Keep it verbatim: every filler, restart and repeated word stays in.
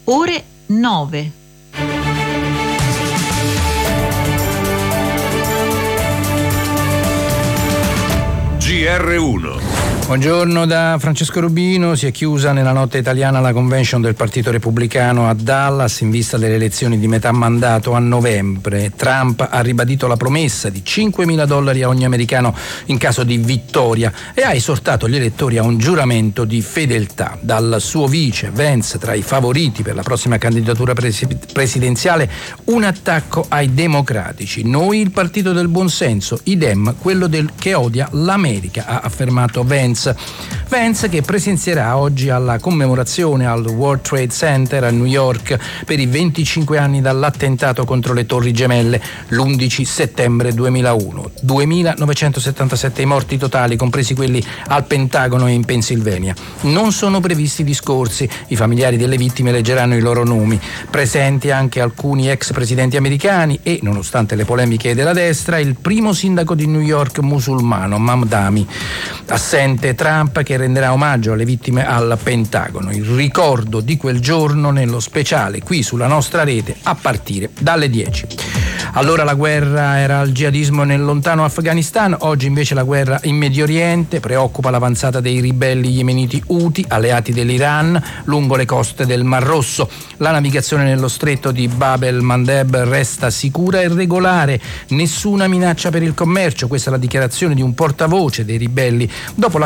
ore nove. G R uno. Buongiorno da Francesco Rubino. Si è chiusa nella notte italiana la convention del Partito Repubblicano a Dallas in vista delle elezioni di metà mandato a novembre. Trump ha ribadito la promessa di cinquemila dollari a ogni americano in caso di vittoria e ha esortato gli elettori a un giuramento di fedeltà. Dal suo vice Vance, tra i favoriti per la prossima candidatura presi- presidenziale, un attacco ai democratici. Noi il partito del buonsenso, i Dem quello del che odia l'America, ha affermato Vance. Vance che presenzierà oggi alla commemorazione al World Trade Center a New York per i venticinque anni dall'attentato contro le Torri Gemelle l'undici settembre duemilauno. duemilanovecentosettantasette i morti totali, compresi quelli al Pentagono e in Pennsylvania. Non sono previsti discorsi, i familiari delle vittime leggeranno i loro nomi. Presenti anche alcuni ex presidenti americani e, nonostante le polemiche della destra, il primo sindaco di New York musulmano, Mamdani. Assente Trump, che renderà omaggio alle vittime al Pentagono. Il ricordo di quel giorno nello speciale qui sulla nostra rete a partire dalle dieci. Allora la guerra era al jihadismo nel lontano Afghanistan, oggi invece la guerra in Medio Oriente. Preoccupa l'avanzata dei ribelli yemeniti Houthi, alleati dell'Iran, lungo le coste del Mar Rosso. La navigazione nello stretto di Bab el-Mandeb resta sicura e regolare, nessuna minaccia per il commercio. Questa è la dichiarazione di un portavoce dei ribelli dopo la